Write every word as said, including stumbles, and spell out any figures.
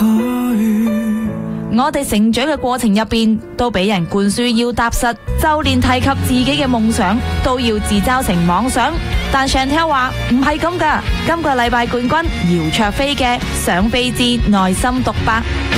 我哋成長嘅過程入邊，都俾人灌輸要踏實，就連提及自己嘅夢想，都要自嘲成妄想。但Chantel話唔係咁噶，今個禮拜冠軍姚焯菲嘅《想飛之內心獨白》。